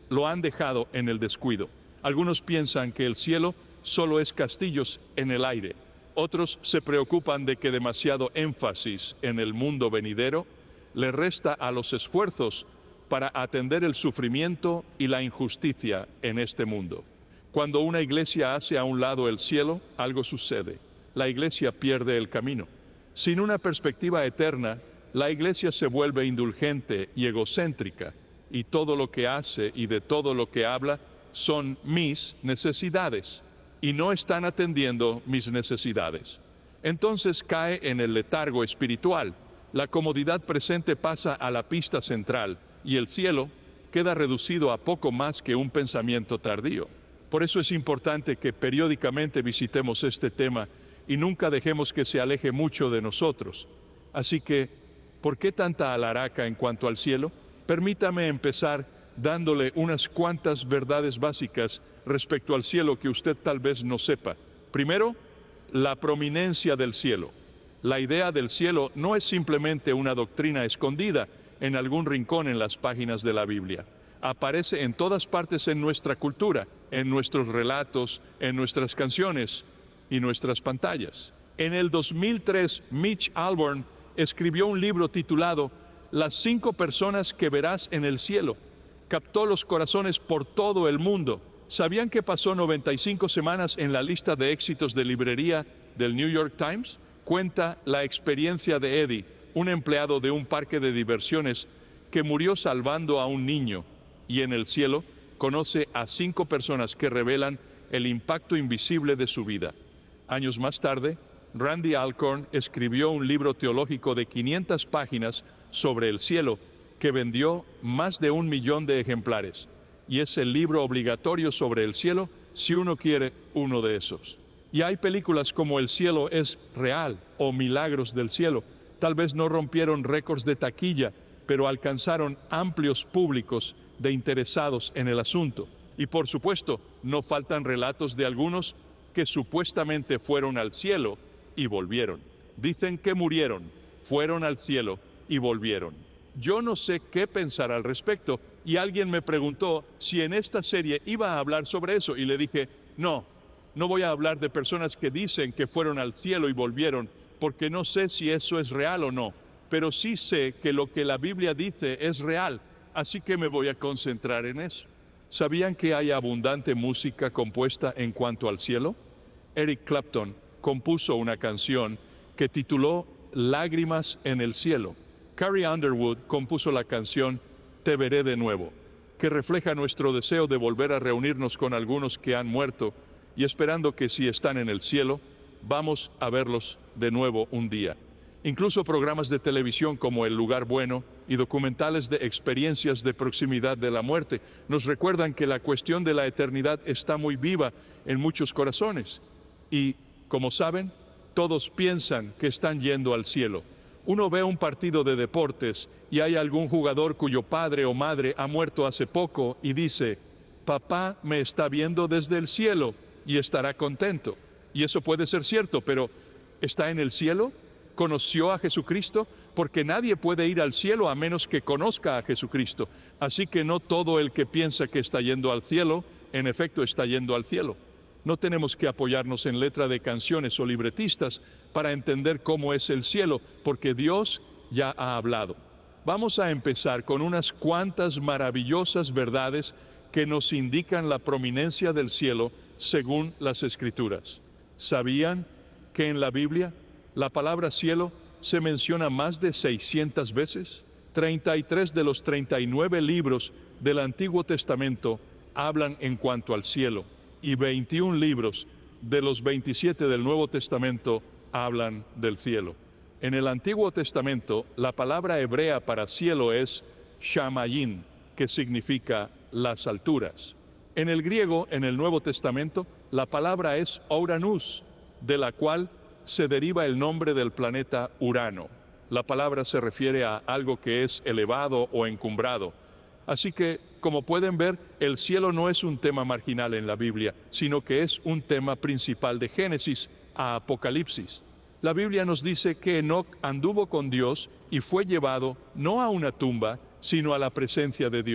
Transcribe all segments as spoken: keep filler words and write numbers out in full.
lo han dejado en el descuido. Algunos piensan que el cielo solo es castillos en el aire. Otros se preocupan de que demasiado énfasis en el mundo venidero le resta a los esfuerzos para atender el sufrimiento y la injusticia en este mundo. Cuando una iglesia hace a un lado el cielo, algo sucede. La iglesia pierde el camino. Sin una perspectiva eterna, la iglesia se vuelve indulgente y egocéntrica, y todo lo que hace y de todo lo que habla son mis necesidades, y no están atendiendo mis necesidades. Entonces cae en el letargo espiritual. La comodidad presente pasa a la pista central, y el cielo queda reducido a poco más que un pensamiento tardío. Por eso es importante que periódicamente visitemos este tema y nunca dejemos que se aleje mucho de nosotros. Así que, ¿por qué tanta alaraca en cuanto al cielo? Permítame empezar dándole unas cuantas verdades básicas respecto al cielo que usted tal vez no sepa. Primero, la prominencia del cielo. La idea del cielo no es simplemente una doctrina escondida en algún rincón en las páginas de la Biblia. Aparece en todas partes en nuestra cultura, en nuestros relatos, en nuestras canciones y nuestras pantallas. En el dos mil tres, Mitch Albom escribió un libro titulado Las cinco personas que verás en el cielo. Captó los corazones por todo el mundo. ¿Sabían que pasó noventa y cinco semanas en la lista de éxitos de librería del New York Times? Cuenta la experiencia de Eddie, un empleado de un parque de diversiones que murió salvando a un niño, y en el cielo conoce a cinco personas que revelan el impacto invisible de su vida. Años más tarde, Randy Alcorn escribió un libro teológico de quinientas páginas sobre el cielo que vendió más de un millón de ejemplares, y es el libro obligatorio sobre el cielo si uno quiere uno de esos. Y hay películas como El cielo es real o Milagros del cielo. Tal vez no rompieron récords de taquilla, pero alcanzaron amplios públicos de interesados en el asunto. Y por supuesto, no faltan relatos de algunos que supuestamente fueron al cielo y volvieron. Dicen que murieron, fueron al cielo y volvieron. Yo no sé qué pensar al respecto, y alguien me preguntó si en esta serie iba a hablar sobre eso, y le dije, no, no voy a hablar de personas que dicen que fueron al cielo y volvieron, porque no sé si eso es real o no, pero sí sé que lo que la Biblia dice es real, así que me voy a concentrar en eso. ¿Sabían que hay abundante música compuesta en cuanto al cielo? Eric Clapton compuso una canción que tituló Lágrimas en el cielo. Carrie Underwood compuso la canción Te veré de nuevo, que refleja nuestro deseo de volver a reunirnos con algunos que han muerto y esperando que si están en el cielo, vamos a verlos de nuevo un día. Incluso programas de televisión como El Lugar Bueno y documentales de experiencias de proximidad de la muerte nos recuerdan que la cuestión de la eternidad está muy viva en muchos corazones. Y, como saben, todos piensan que están yendo al cielo. Uno ve un partido de deportes y hay algún jugador cuyo padre o madre ha muerto hace poco y dice, papá me está viendo desde el cielo y estará contento. Y eso puede ser cierto, pero ¿está en el cielo? ¿Conoció a Jesucristo? Porque nadie puede ir al cielo a menos que conozca a Jesucristo. Así que no todo el que piensa que está yendo al cielo, en efecto está yendo al cielo. No tenemos que apoyarnos en letra de canciones o libretistas para entender cómo es el cielo, porque Dios ya ha hablado. Vamos a empezar con unas cuantas maravillosas verdades que nos indican la prominencia del cielo según las Escrituras. ¿Sabían que en la Biblia la palabra cielo se menciona más de seiscientas veces? treinta y tres de los treinta y nueve libros del Antiguo Testamento hablan en cuanto al cielo, y veintiún libros de los veintisiete del Nuevo Testamento hablan del cielo. En el Antiguo Testamento, la palabra hebrea para cielo es shamayim, que significa las alturas. En el griego, en el Nuevo Testamento, la palabra es Uranus, de la cual se deriva el nombre del planeta Urano. La palabra se refiere a algo que es elevado o encumbrado. Así que, como pueden ver, el cielo no es un tema marginal en la Biblia, sino que es un tema principal de Génesis a Apocalipsis. La Biblia nos dice que Enoc anduvo con Dios y fue llevado no a una tumba, sino a la presencia de Dios.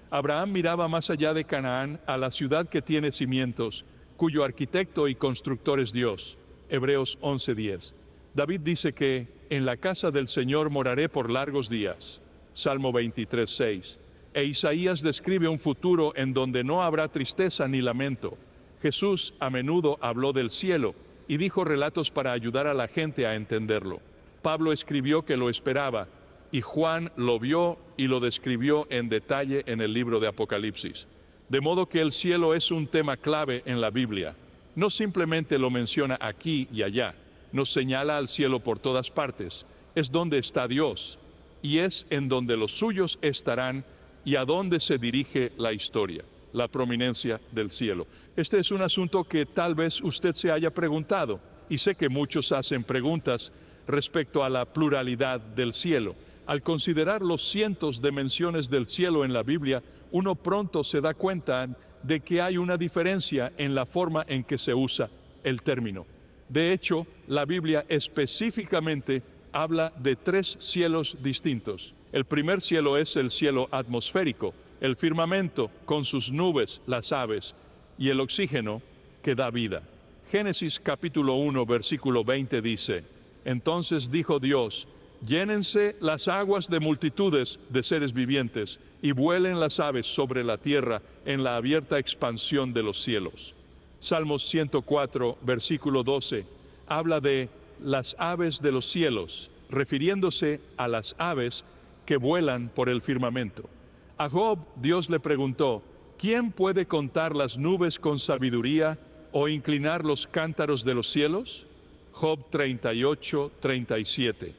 Abraham miraba más allá de Canaán a la ciudad que tiene cimientos, cuyo arquitecto y constructor es Dios. Hebreos once diez. David dice que en la casa del Señor moraré por largos días. Salmo veintitrés seis. E Isaías describe un futuro en donde no habrá tristeza ni lamento. Jesús a menudo habló del cielo y dijo relatos para ayudar a la gente a entenderlo. Pablo escribió que lo esperaba, y Juan lo vio y lo describió en detalle en el libro de Apocalipsis. De modo que el cielo es un tema clave en la Biblia. No simplemente lo menciona aquí y allá, nos señala al cielo por todas partes. Es donde está Dios, y es en donde los suyos estarán y a dónde se dirige la historia, la prominencia del cielo. Este es un asunto que tal vez usted se haya preguntado, y sé que muchos hacen preguntas respecto a la pluralidad del cielo. Al considerar los cientos de menciones del cielo en la Biblia, uno pronto se da cuenta de que hay una diferencia en la forma en que se usa el término. De hecho, la Biblia específicamente habla de tres cielos distintos. El primer cielo es el cielo atmosférico, el firmamento con sus nubes, las aves, y el oxígeno que da vida. Génesis capítulo uno, versículo veinte dice: Entonces dijo Dios, llénense las aguas de multitudes de seres vivientes, y vuelen las aves sobre la tierra en la abierta expansión de los cielos. Salmos ciento cuatro, versículo doce, habla de las aves de los cielos, refiriéndose a las aves que vuelan por el firmamento. A Job, Dios le preguntó, ¿quién puede contar las nubes con sabiduría o inclinar los cántaros de los cielos? Job treinta y ocho, treinta y siete.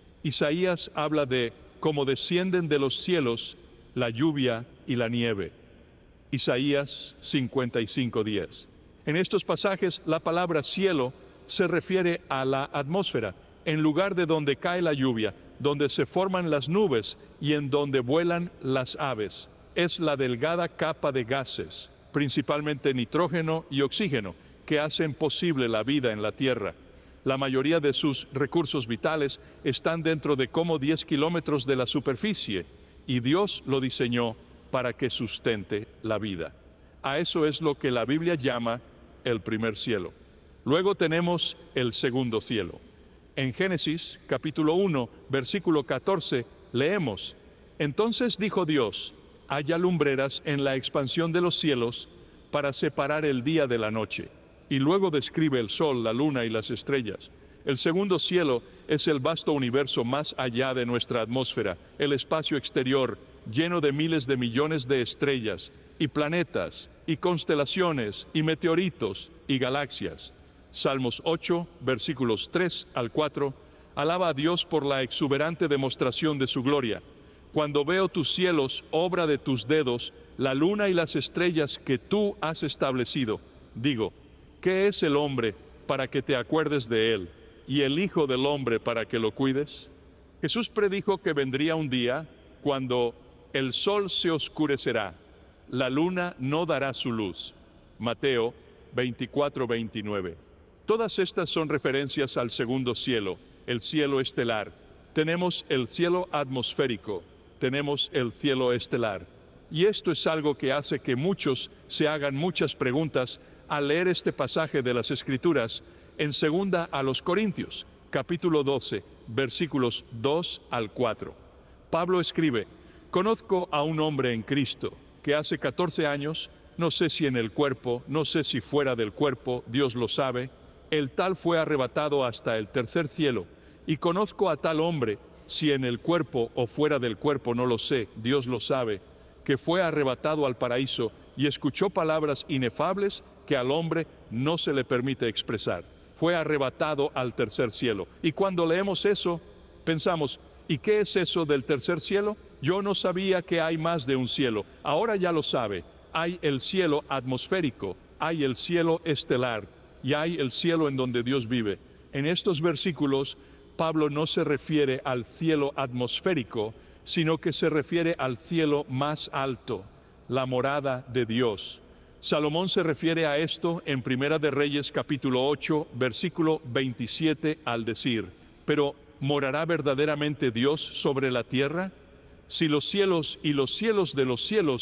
Isaías habla de cómo descienden de los cielos la lluvia y la nieve. Isaías cincuenta y cinco, diez. En estos pasajes, la palabra cielo se refiere a la atmósfera, en lugar de donde cae la lluvia, donde se forman las nubes y en donde vuelan las aves. Es la delgada capa de gases, principalmente nitrógeno y oxígeno, que hacen posible la vida en la Tierra. La mayoría de sus recursos vitales están dentro de como diez kilómetros de la superficie, y Dios lo diseñó para que sustente la vida. A eso es lo que la Biblia llama el primer cielo. Luego tenemos el segundo cielo. En Génesis capítulo uno, versículo catorce, leemos: Entonces dijo Dios, haya lumbreras en la expansión de los cielos para separar el día de la noche. Y luego describe el sol, la luna y las estrellas. El segundo cielo es el vasto universo más allá de nuestra atmósfera, el espacio exterior, lleno de miles de millones de estrellas, y planetas, y constelaciones, y meteoritos, y galaxias. Salmos ocho, versículos tres al cuatro, alaba a Dios por la exuberante demostración de su gloria. Cuando veo tus cielos, obra de tus dedos, la luna y las estrellas que tú has establecido, digo, ¿qué es el hombre para que te acuerdes de él, y el hijo del hombre para que lo cuides? Jesús predijo que vendría un día cuando el sol se oscurecerá, la luna no dará su luz. Mateo veinticuatro, veintinueve. Todas estas son referencias al segundo cielo, el cielo estelar. Tenemos el cielo atmosférico, tenemos el cielo estelar. Y esto es algo que hace que muchos se hagan muchas preguntas al leer este pasaje de las Escrituras en segunda a los Corintios, capítulo doce, versículos dos al cuatro. Pablo escribe: Conozco a un hombre en Cristo que hace catorce años, no sé si en el cuerpo, no sé si fuera del cuerpo, Dios lo sabe, el tal fue arrebatado hasta el tercer cielo, y conozco a tal hombre, si en el cuerpo o fuera del cuerpo no lo sé, Dios lo sabe, que fue arrebatado al paraíso y escuchó palabras inefables que al hombre no se le permite expresar. Fue arrebatado al tercer cielo. Y cuando leemos eso, pensamos, ¿y qué es eso del tercer cielo? Yo no sabía que hay más de un cielo. Ahora ya lo sabe. Hay el cielo atmosférico, hay el cielo estelar y hay el cielo en donde Dios vive. En estos versículos, Pablo no se refiere al cielo atmosférico, sino que se refiere al cielo más alto, la morada de Dios. Salomón se refiere a esto en Primera de Reyes capítulo ocho, versículo veintisiete, al decir: Pero ¿morará verdaderamente Dios sobre la tierra? Si los cielos y los cielos de los cielos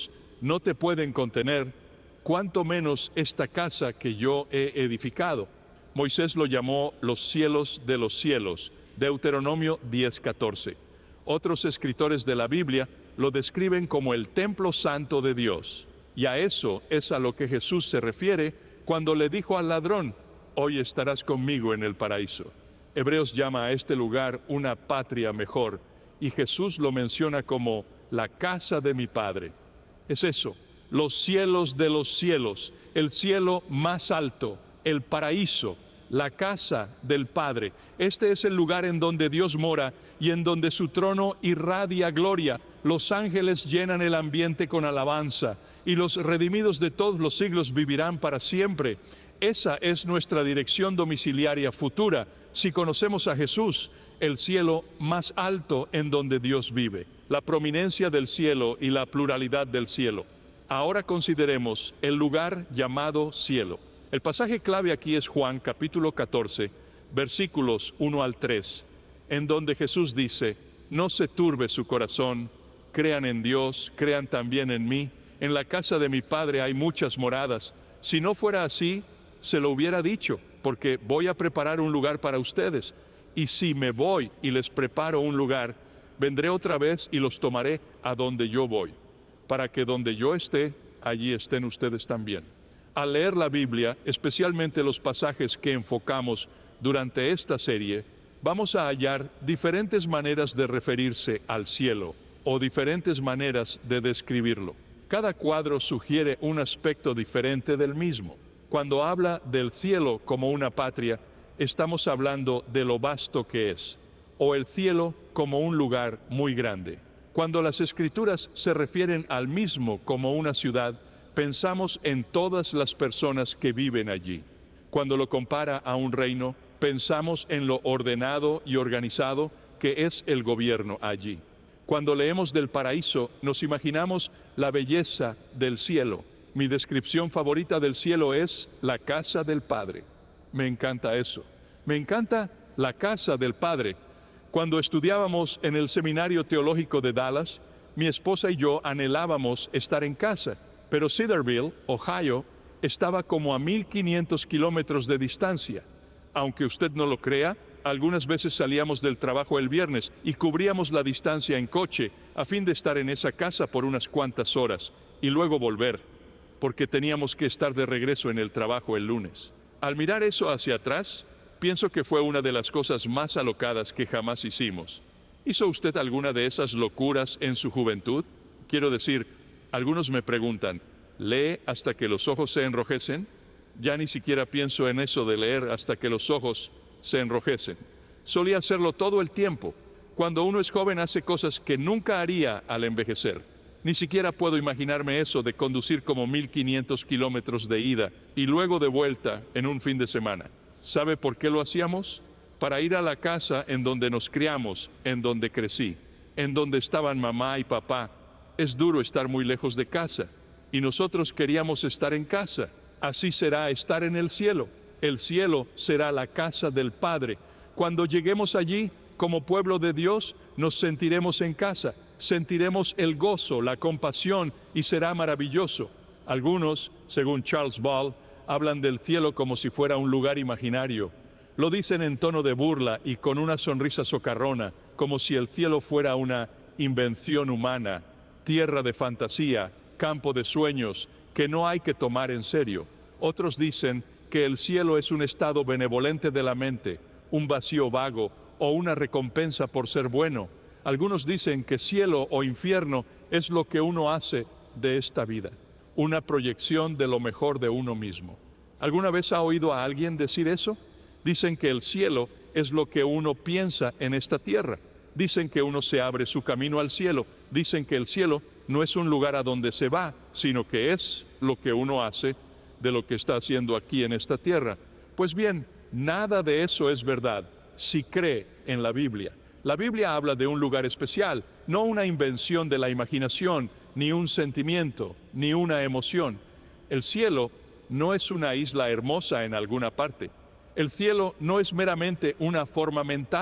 no te pueden contener, cuanto menos esta casa que yo he edificado. Moisés lo llamó los cielos de los cielos, Deuteronomio diez catorce. Otros escritores de la Biblia lo describen como el templo santo de Dios. Y a eso es a lo que Jesús se refiere cuando le dijo al ladrón: hoy estarás conmigo en el paraíso. Hebreos llama a este lugar una patria mejor, y Jesús lo menciona como la casa de mi Padre. Es eso, los cielos de los cielos, el cielo más alto, el paraíso, la casa del Padre. Este es el lugar en donde Dios mora y en donde su trono irradia gloria. Los ángeles llenan el ambiente con alabanza y los redimidos de todos los siglos vivirán para siempre. Esa es nuestra dirección domiciliaria futura, si conocemos a Jesús, el cielo más alto en donde Dios vive, la prominencia del cielo y la pluralidad del cielo. Ahora consideremos el lugar llamado cielo. El pasaje clave aquí es Juan capítulo catorce, versículos uno al tres, en donde Jesús dice: no se turbe su corazón, crean en Dios, crean también en mí. En la casa de mi Padre hay muchas moradas. Si no fuera así, se lo hubiera dicho, porque voy a preparar un lugar para ustedes. Y si me voy y les preparo un lugar, vendré otra vez y los tomaré a donde yo voy, para que donde yo esté, allí estén ustedes también. Al leer la Biblia, especialmente los pasajes que enfocamos durante esta serie, vamos a hallar diferentes maneras de referirse al cielo, o diferentes maneras de describirlo. Cada cuadro sugiere un aspecto diferente del mismo. Cuando habla del cielo como una patria, estamos hablando de lo vasto que es, o el cielo como un lugar muy grande. Cuando las Escrituras se refieren al mismo como una ciudad, pensamos en todas las personas que viven allí. Cuando lo compara a un reino, pensamos en lo ordenado y organizado que es el gobierno allí. Cuando leemos del paraíso, nos imaginamos la belleza del cielo. Mi descripción favorita del cielo es la casa del Padre. Me encanta eso. Me encanta la casa del Padre. Cuando estudiábamos en el Seminario Teológico de Dallas, mi esposa y yo anhelábamos estar en casa, pero Cedarville, Ohio, estaba como a mil quinientos kilómetros de distancia. Aunque usted no lo crea, algunas veces salíamos del trabajo el viernes y cubríamos la distancia en coche a fin de estar en esa casa por unas cuantas horas y luego volver, porque teníamos que estar de regreso en el trabajo el lunes. Al mirar eso hacia atrás, pienso que fue una de las cosas más alocadas que jamás hicimos. ¿Hizo usted alguna de esas locuras en su juventud? Quiero decir, algunos me preguntan, ¿lee hasta que los ojos se enrojecen? Ya ni siquiera pienso en eso de leer hasta que los ojos se enrojecen. Solía hacerlo todo el tiempo. Cuando uno es joven hace cosas que nunca haría al envejecer. Ni siquiera puedo imaginarme eso de conducir como mil quinientos kilómetros de ida y luego de vuelta en un fin de semana. ¿Sabe por qué lo hacíamos? Para ir a la casa en donde nos criamos, en donde crecí, en donde estaban mamá y papá. Es duro estar muy lejos de casa, y nosotros queríamos estar en casa. Así será estar en el cielo. El cielo será la casa del Padre. Cuando lleguemos allí, como pueblo de Dios, nos sentiremos en casa. Sentiremos el gozo, la compasión, y será maravilloso. Algunos, según Charles Ball, hablan del cielo como si fuera un lugar imaginario. Lo dicen en tono de burla y con una sonrisa socarrona, como si el cielo fuera una invención humana, tierra de fantasía, campo de sueños, que no hay que tomar en serio. Otros dicen que el cielo es un estado benevolente de la mente, un vacío vago o una recompensa por ser bueno. Algunos dicen que cielo o infierno es lo que uno hace de esta vida, una proyección de lo mejor de uno mismo. ¿Alguna vez ha oído a alguien decir eso? Dicen que el cielo es lo que uno piensa en esta tierra. Dicen que uno se abre su camino al cielo. Dicen que el cielo no es un lugar a donde se va, sino que es lo que uno hace de lo que está haciendo aquí en esta tierra. Pues bien, nada de eso es verdad si cree en la Biblia. La Biblia habla de un lugar especial, no una invención de la imaginación, ni un sentimiento, ni una emoción. El cielo no es una isla hermosa en alguna parte. El cielo no es meramente una forma mental.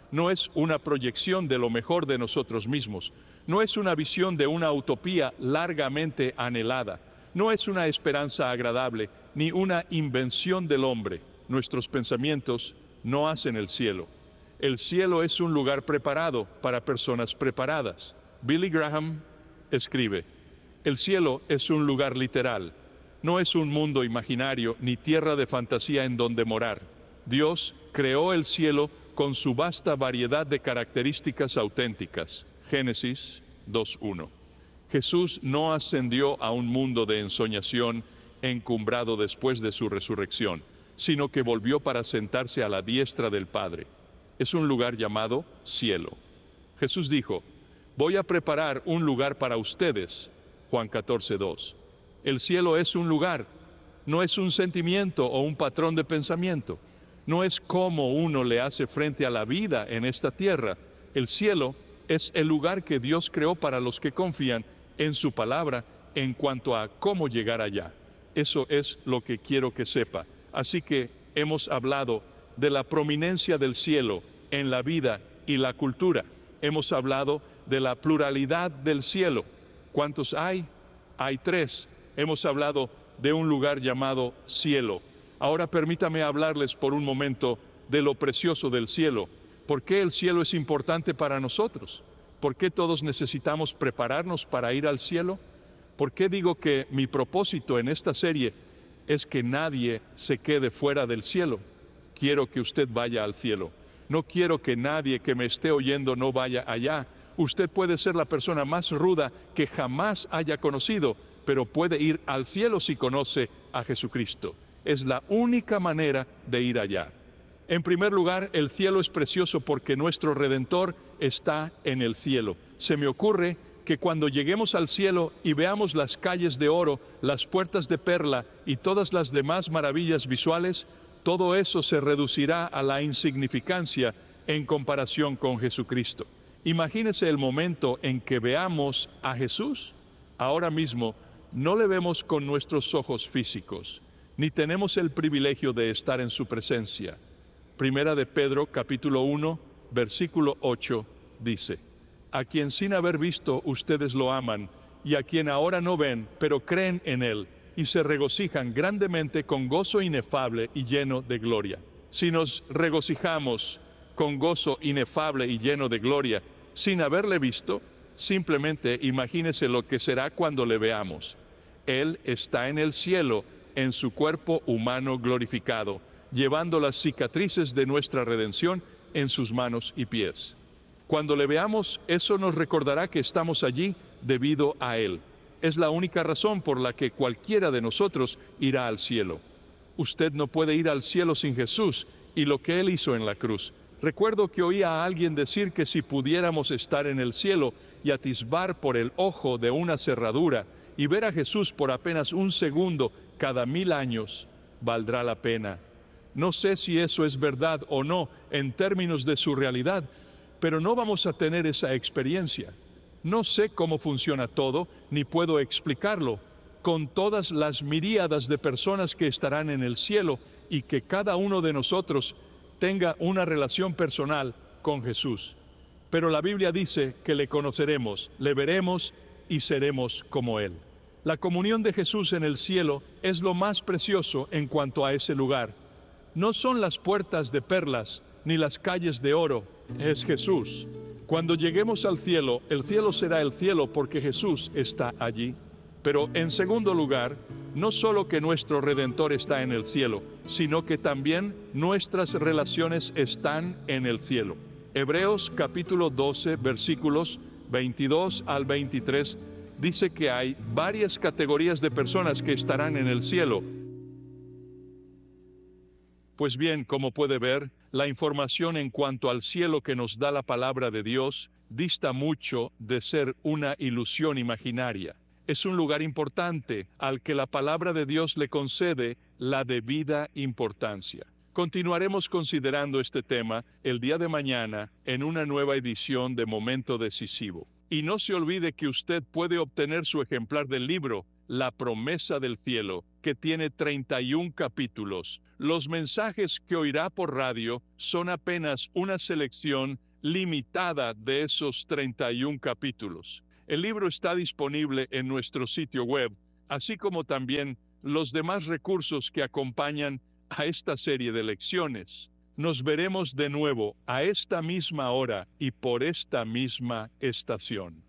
no es una proyección de lo mejor de nosotros mismos, no es una visión de una utopía largamente anhelada, no es una esperanza agradable, ni una invención del hombre. Nuestros pensamientos no hacen el cielo. El cielo es un lugar preparado para personas preparadas. Billy Graham escribe: el cielo es un lugar literal, no es un mundo imaginario ni tierra de fantasía en donde morar. Dios creó el cielo con su vasta variedad de características auténticas. Génesis dos uno. Jesús no ascendió a un mundo de ensoñación encumbrado después de su resurrección, sino que volvió para sentarse a la diestra del Padre. Es un lugar llamado cielo. Jesús dijo: voy a preparar un lugar para ustedes. Juan catorce dos. El cielo es un lugar, no es un sentimiento o un patrón de pensamiento. No es cómo uno le hace frente a la vida en esta tierra. El cielo es el lugar que Dios creó para los que confían en su palabra en cuanto a cómo llegar allá. Eso es lo que quiero que sepa. Así que hemos hablado de la prominencia del cielo en la vida y la cultura. Hemos hablado de la pluralidad del cielo. ¿Cuántos hay? Hay tres. Hemos hablado de un lugar llamado cielo. Ahora permítame hablarles por un momento de lo precioso del cielo. ¿Por qué el cielo es importante para nosotros? ¿Por qué todos necesitamos prepararnos para ir al cielo? ¿Por qué digo que mi propósito en esta serie es que nadie se quede fuera del cielo? Quiero que usted vaya al cielo. No quiero que nadie que me esté oyendo no vaya allá. Usted puede ser la persona más ruda que jamás haya conocido, pero puede ir al cielo si conoce a Jesucristo. Es la única manera de ir allá. En primer lugar, el cielo es precioso porque nuestro Redentor está en el cielo. Se me ocurre que cuando lleguemos al cielo y veamos las calles de oro, las puertas de perla y todas las demás maravillas visuales, todo eso se reducirá a la insignificancia en comparación con Jesucristo. Imagínese el momento en que veamos a Jesús. Ahora mismo no le vemos con nuestros ojos físicos, ni tenemos el privilegio de estar en su presencia. Primera de Pedro, capítulo uno, versículo ocho, dice: a quien sin haber visto ustedes lo aman, y a quien ahora no ven, pero creen en Él, y se regocijan grandemente con gozo inefable y lleno de gloria. Si nos regocijamos con gozo inefable y lleno de gloria, sin haberle visto, simplemente imagínese lo que será cuando le veamos. Él está en el cielo, en su cuerpo humano glorificado, llevando las cicatrices de nuestra redención en sus manos y pies. Cuando le veamos, eso nos recordará que estamos allí debido a Él. Es la única razón por la que cualquiera de nosotros irá al cielo. Usted no puede ir al cielo sin Jesús y lo que Él hizo en la cruz. Recuerdo que oí a alguien decir que si pudiéramos estar en el cielo y atisbar por el ojo de una cerradura y ver a Jesús por apenas un segundo cada mil años, valdrá la pena. No sé si eso es verdad o no en términos de su realidad, pero no vamos a tener esa experiencia. No sé cómo funciona todo, ni puedo explicarlo, con todas las miríadas de personas que estarán en el cielo y que cada uno de nosotros tenga una relación personal con Jesús. Pero la Biblia dice que le conoceremos, le veremos y seremos como Él. La comunión de Jesús en el cielo es lo más precioso en cuanto a ese lugar. No son las puertas de perlas ni las calles de oro, es Jesús. Cuando lleguemos al cielo, el cielo será el cielo porque Jesús está allí. Pero en segundo lugar, no solo que nuestro Redentor está en el cielo, sino que también nuestras relaciones están en el cielo. Hebreos capítulo doce, versículos veintidós al veintitrés, dice que hay varias categorías de personas que estarán en el cielo. Pues bien, como puede ver, la información en cuanto al cielo que nos da la palabra de Dios dista mucho de ser una ilusión imaginaria. Es un lugar importante al que la palabra de Dios le concede la debida importancia. Continuaremos considerando este tema el día de mañana en una nueva edición de Momento Decisivo. Y no se olvide que usted puede obtener su ejemplar del libro La promesa del cielo, que tiene treinta y un capítulos. Los mensajes que oirá por radio son apenas una selección limitada de esos treinta y un capítulos. El libro está disponible en nuestro sitio web, así como también los demás recursos que acompañan a esta serie de lecciones. Nos veremos de nuevo a esta misma hora y por esta misma estación.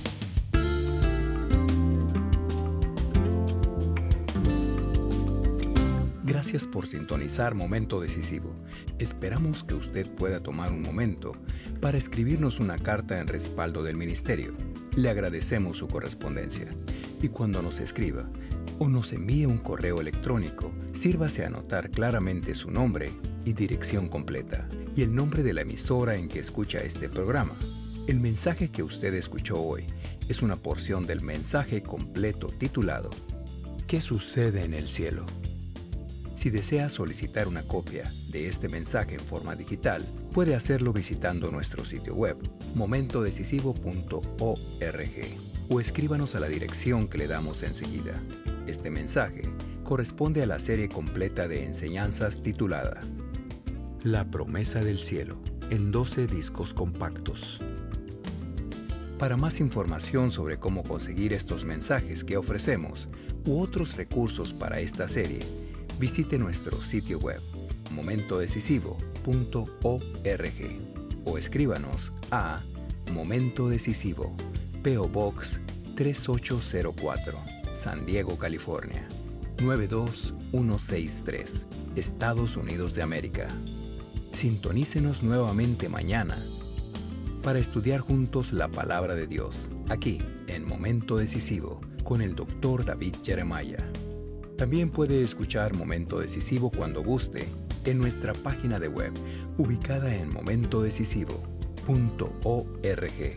Gracias por sintonizar Momento Decisivo. Esperamos que usted pueda tomar un momento para escribirnos una carta en respaldo del ministerio. Le agradecemos su correspondencia. Y cuando nos escriba o nos envíe un correo electrónico, sírvase a anotar claramente su nombre y dirección completa y el nombre de la emisora en que escucha este programa. El mensaje que usted escuchó hoy es una porción del mensaje completo titulado ¿Qué sucede en el cielo? Si desea solicitar una copia de este mensaje en forma digital, puede hacerlo visitando nuestro sitio web, momento decisivo punto org, o escríbanos a la dirección que le damos enseguida. Este mensaje corresponde a la serie completa de enseñanzas titulada La promesa del cielo, en doce discos compactos. Para más información sobre cómo conseguir estos mensajes que ofrecemos u otros recursos para esta serie, visite nuestro sitio web, momento decisivo punto org, o escríbanos a Momento Decisivo, P O Box tres ocho cero cuatro, San Diego, California, nueve dos uno seis tres, Estados Unidos de América. Sintonícenos nuevamente mañana para estudiar juntos la Palabra de Dios, aquí en Momento Decisivo, con el doctor David Jeremiah. También puede escuchar Momento Decisivo cuando guste en nuestra página de web, ubicada en momento decisivo punto org.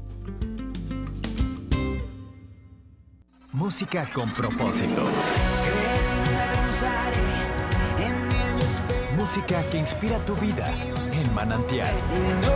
Música con propósito. Música que inspira tu vida en Manantial.